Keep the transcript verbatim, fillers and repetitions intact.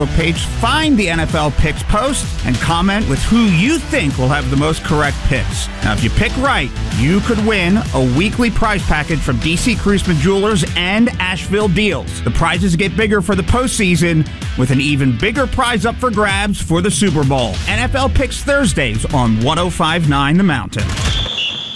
page, find the N F L Picks post, and comment with who you think will have the most correct picks. Now, if you pick right, you could win a weekly prize package from D C Creasman Jewelers and Asheville Deals. The prizes get bigger for the postseason, with an even bigger prize up for grabs for the Super Bowl. N F L Picks Thursdays on one oh five point nine The Mountain.